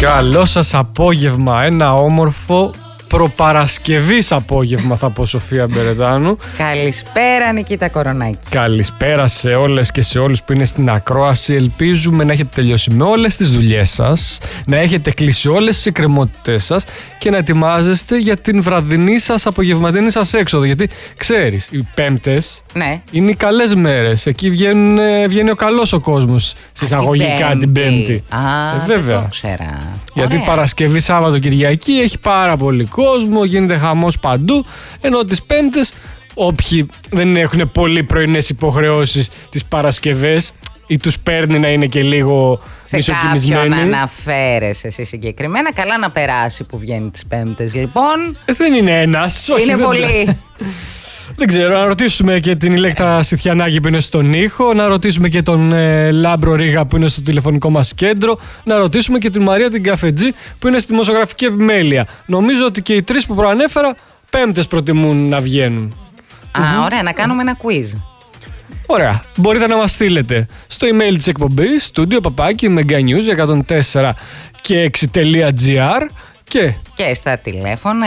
Καλό σας απόγευμα, ένα όμορφο προπαρασκευής απόγευμα θα πω, Σοφία Μπερετάνου. Καλησπέρα Νικήτα Κορονάκη. Καλησπέρα σε όλες και σε όλους που είναι στην ακρόαση. Ελπίζουμε να έχετε τελειώσει με όλες τις δουλειές σας, να έχετε κλείσει όλες τις εκκρεμότητες σας και να ετοιμάζεστε για την βραδινή σας απογευματινή σας έξοδο. Γιατί ξέρεις, οι Πέμπτες είναι οι καλές μέρες. Εκεί βγαίνει ο καλός ο κόσμος συσσαγωγικά την Πέμπτη. Βέβαια. Δεν το ξέρα. Γιατί Ωραία. Παρασκευή, Σάββατο, Κυριακή έχει πάρα πολύ κόσμο, γίνεται χαμός παντού. Ενώ τις Πέμπτες, όποιοι δεν έχουν πολύ πρωινές υποχρεώσεις τις Παρασκευές ή τους παίρνει να είναι και λίγο μισοκοιμισμένοι. Σε κάποιον αναφέρεσαι εσύ συγκεκριμένα. Καλά να περάσει που βγαίνει τις Πέμπτες, λοιπόν. Δεν είναι ένας, όχι. Είναι πολύ. Δεν ξέρω, να ρωτήσουμε και την Ηλέκτρα Σιθιανάκη που είναι στον ήχο, να ρωτήσουμε και τον Λάμπρο Ρίγα που είναι στο τηλεφωνικό μας κέντρο, να ρωτήσουμε και την Μαρία την Καφετζή που είναι στη δημοσιογραφική επιμέλεια. Νομίζω ότι και οι τρεις που προανέφερα Πέμπτες προτιμούν να βγαίνουν. Ωραία, να κάνουμε ένα quiz. Ωραία, μπορείτε να μας στείλετε στο email της εκπομπής studio@meganews104 και 6.gr και στα τηλέφωνα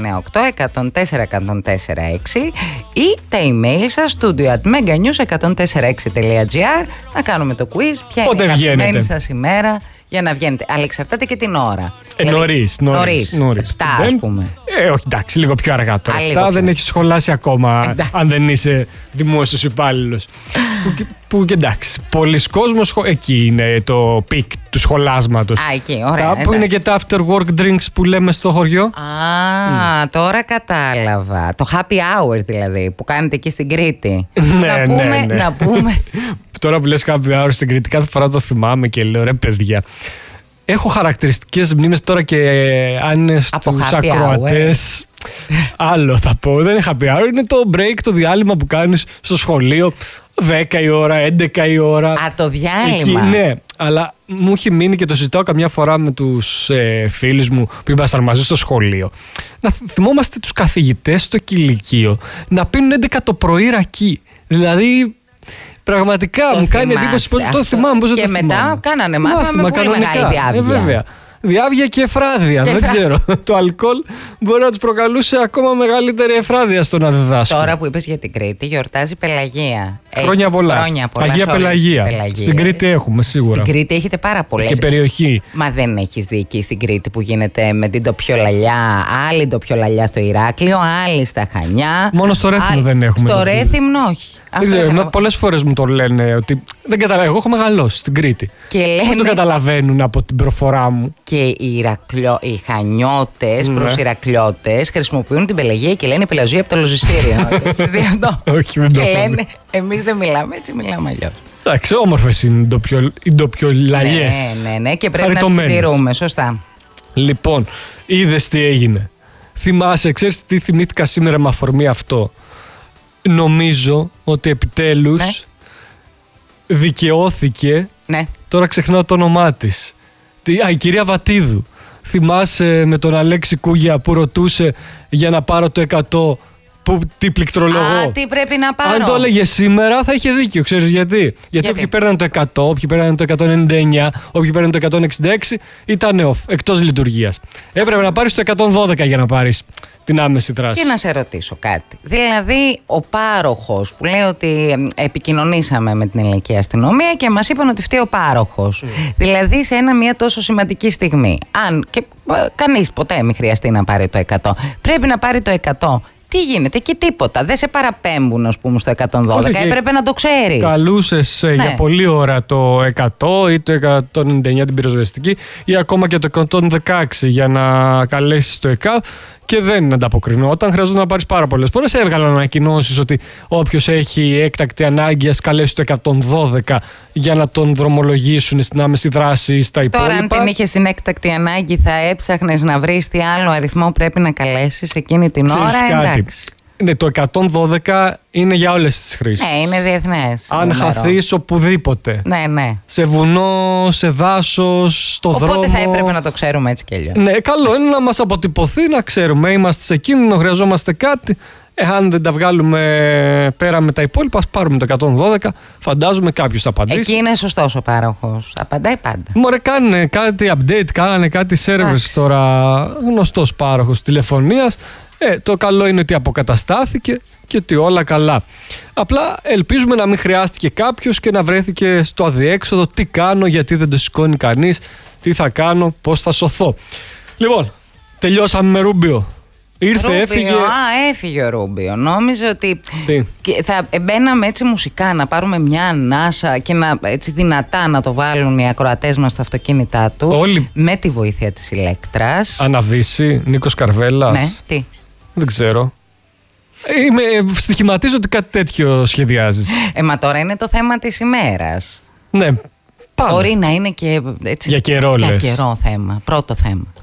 698-104-104-6 ή τα email σας studio@meganews104.6.gr να κάνουμε το quiz. Ποια είναι η αγαπημένη σας ημέρα για να βγαίνετε. Αλλά εξαρτάται και την ώρα. Νωρίς. 7 ας πούμε. Όχι, εντάξει, λίγο πιο αργά τώρα. Αυτά δεν έχεις σχολάσει ακόμα, εντάξει, αν δεν είσαι δημόσιος υπάλληλος. Που και εντάξει, πολλοί κόσμος εκεί είναι το πικ του σχολάσματος. Εκεί, ωραία. Που είναι και τα after work drinks που λέμε στο χωριό. Τώρα κατάλαβα. Το happy hour δηλαδή που κάνετε εκεί στην Κρήτη. Να πούμε. Τώρα που λες happy hour στην Κρήτη, κάθε φορά το θυμάμαι και λέω ρε παιδιά. Έχω χαρακτηριστικές μνήμες τώρα και αν είναι στους ακροατές. Άλλο θα πω. Δεν είναι happy hour, είναι το break, το διάλειμμα που κάνεις στο σχολείο. 10 η ώρα, 11 η ώρα. Το διάλειμμα. Εκεί, ναι, αλλά μου έχει μείνει και το συζητάω καμιά φορά με τους φίλους μου που ήμασταν μαζί στο σχολείο. Να θυμόμαστε τους καθηγητές στο κηλικείο να πίνουν 11 το πρωί ρακί. Δηλαδή. Πραγματικά μου κάνει εντύπωση πως το θυμάμαι. Και μετά κάνανε μάθημα με πολύ μεγάλη διάβγεια. Βέβαια. Διάβγεια και εφράδια. Δεν ξέρω. Το αλκοόλ μπορεί να τους προκαλούσε ακόμα μεγαλύτερη εφράδια στον αδεδάσκο. Τώρα που είπες για την Κρήτη, γιορτάζει Πελαγία. Χρόνια πολλά. Αγία Πελαγία. Στην Κρήτη έχουμε σίγουρα. Στην Κρήτη έχετε πάρα πολλές. Και περιοχή. Μα δεν έχεις δει εκεί στην Κρήτη που γίνεται με την τοπιολαλιά. Άλλη τοπιολαλιά στο Ηράκλειο, άλλη στα Χανιά. Μόνο στο Ρέθυμνο δεν έχουμε. Στο Ρέθυμνο όχι. Δεν ξέρω, πολλές φορές μου το λένε ότι δεν καταλαβαίνω. Εγώ έχω μεγαλώσει στην Κρήτη. Δεν το καταλαβαίνουν από την προφορά μου. Και οι Χανιώτες προς Ηρακλιώτες χρησιμοποιούν την Πελαγία και λένε Πελαζία από το Λοζιστήριο. Όχι, δεν το και λένε εμείς δεν μιλάμε έτσι, μιλάμε αλλιώς. Εντάξει, όμορφες είναι οι ντοπιολαλιές. Ναι, και πρέπει να τις τηρούμε, σωστά. Λοιπόν, είδες τι έγινε. Θυμάσαι, ξέρεις τι θυμήθηκα σήμερα με αφορμή αυτό. Νομίζω ότι επιτέλους δικαιώθηκε. Ναι. Τώρα ξεχνάω το όνομά της. Η κυρία Βατίδου. Θυμάσαι με τον Αλέξη Κούγια που ρωτούσε για να πάρω το 100 τι πληκτρολογώ. Τι πρέπει να πάρω. Αν το έλεγε σήμερα θα είχε δίκιο. Ξέρεις γιατί. Γιατί όποιοι παίρναν το 100, όποιοι παίρναν το 199, όποιοι παίρναν το 166 ήταν off, εκτός λειτουργίας. Έπρεπε να πάρεις το 112 για να πάρεις την άμεση δράση. Και να σε ρωτήσω κάτι. Δηλαδή, ο πάροχος που λέει ότι επικοινωνήσαμε με την ελληνική αστυνομία και μας είπαν ότι φταίει ο πάροχος. Δηλαδή, σε μια τόσο σημαντική στιγμή, αν και κανείς ποτέ μην χρειαστεί να πάρει το 100, πρέπει να πάρει το 100. Τι γίνεται και τίποτα. Δεν σε παραπέμπουν, ας πούμε, στο 112. Έπρεπε να το ξέρεις. Καλούσες για πολλή ώρα το 100 ή το 199 την πυροσβεστική ή ακόμα και το 116 για να καλέσεις το ΕΚΑΒ και δεν ανταποκρινόταν. Χρειαζόταν να πάρεις πάρα πολλές φορές. Έβγαλαν ανακοινώσεις ότι όποιος έχει έκτακτη ανάγκη ας καλέσει το 112 για να τον δρομολογήσουν στην άμεση δράση ή στα υπόλοιπα. Τώρα, αν την είχες στην έκτακτη ανάγκη, θα έψαχνες να βρεις τι άλλο αριθμό πρέπει να καλέσεις εκείνη την ώρα. Εντάξει. Ναι, το 112 είναι για όλες τις χρήσεις. Ναι, είναι διεθνές. Αν χαθείς οπουδήποτε. Ναι. Σε βουνό, σε δάσος, στο δρόμο. Οπότε θα έπρεπε να το ξέρουμε έτσι κι αλλιώς. Ναι, καλό είναι να μας αποτυπωθεί, να ξέρουμε. Είμαστε σε κίνδυνο, χρειαζόμαστε κάτι. Αν δεν τα βγάλουμε πέρα με τα υπόλοιπα, ας πάρουμε το 112. Φαντάζομαι κάποιος θα απαντήσει. Εκεί είναι σωστός ο πάροχος. Απαντάει πάντα. Μωρέ, κάνανε κάτι update, κάνανε κάτι service τώρα. Γνωστός πάροχος τηλεφωνίας. Το καλό είναι ότι αποκαταστάθηκε και ότι όλα καλά. Απλά ελπίζουμε να μην χρειάστηκε κάποιος και να βρέθηκε στο αδιέξοδο. Τι κάνω, γιατί δεν το σηκώνει κανείς, τι θα κάνω, πώς θα σωθώ. Λοιπόν, τελειώσαμε με Ρούμπιο. Ήρθε, έφυγε. Έφυγε ο Ρούμπιο. Νόμιζε ότι Τι? θα μπαίναμε έτσι μουσικά, να πάρουμε μια ανάσα και να, έτσι δυνατά να το βάλουν οι ακροατές μας στα αυτοκίνητά τους. Όλοι. Με τη βοήθεια της Ηλέκτρας. Αναβίση, Νίκος Καρβέλας. Ναι, τι. Δεν ξέρω. Στοιχηματίζω ότι κάτι τέτοιο σχεδιάζεις. Μα τώρα είναι το θέμα της ημέρας. Ναι, πάμε. Μπορεί να είναι και έτσι. Για καιρό, για λες. καιρό θέμα. Πρώτο θέμα.